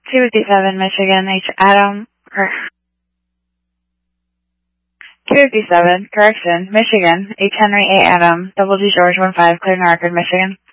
257 Michigan, H. Adam, 257, correction, Michigan, H. Henry A. Adam, Double G. George 15, clear Norwood, Michigan.